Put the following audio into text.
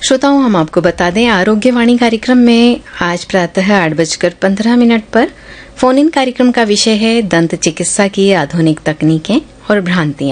श्रोताओं, हम आपको बता दें आरोग्यवाणी कार्यक्रम में आज प्रातः 8:15 पर फोन इन कार्यक्रम का विषय है दंत चिकित्सा की आधुनिक तकनीकें और भ्रांतियां।